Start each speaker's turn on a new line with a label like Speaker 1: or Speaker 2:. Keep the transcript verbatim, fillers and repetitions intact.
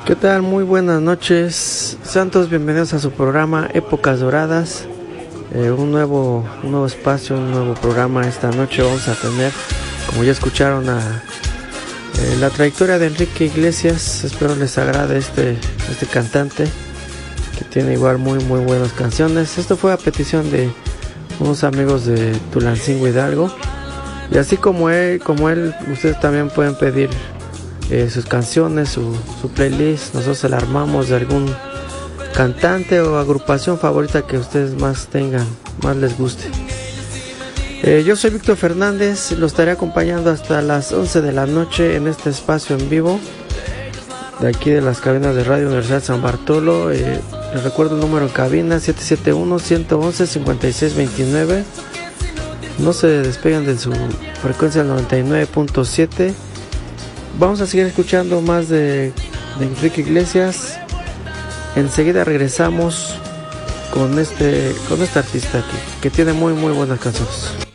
Speaker 1: ¿Qué tal? Muy buenas noches, santos, bienvenidos a su programa Épocas Doradas. Eh, un nuevo un nuevo espacio, un nuevo programa. Esta noche vamos a tener, como ya escucharon, a eh, la trayectoria de Enrique Iglesias. Espero les agrade este, este cantante, que tiene igual muy muy buenas canciones. Esto fue a petición de unos amigos de Tulancingo Hidalgo. Y así como él, como él, ustedes también pueden pedir Eh, sus canciones, su, su playlist. Nosotros se la armamos de algún cantante o agrupación favorita que ustedes más tengan, más les guste. Eh, yo soy Víctor Fernández, lo estaré acompañando hasta las once de la noche en este espacio en vivo de aquí de las cabinas de Radio Universidad San Bartolo. Eh, les recuerdo el número en cabina: siete siete uno, uno uno uno, cinco seis dos nueve. No se despeguen de su frecuencia noventa y nueve punto siete. Vamos a seguir escuchando más de, de Enrique Iglesias. Enseguida regresamos con este con este artista que, que tiene muy muy buenas canciones.